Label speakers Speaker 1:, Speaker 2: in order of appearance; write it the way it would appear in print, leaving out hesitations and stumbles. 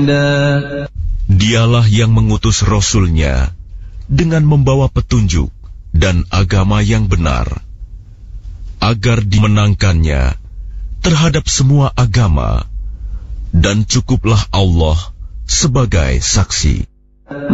Speaker 1: رشدا.
Speaker 2: Dialah yang mengutus Rasul-Nya dengan membawa petunjuk dan agama yang benar, agar dimenangkannya terhadap semua agama, dan cukuplah Allah sebagai saksi.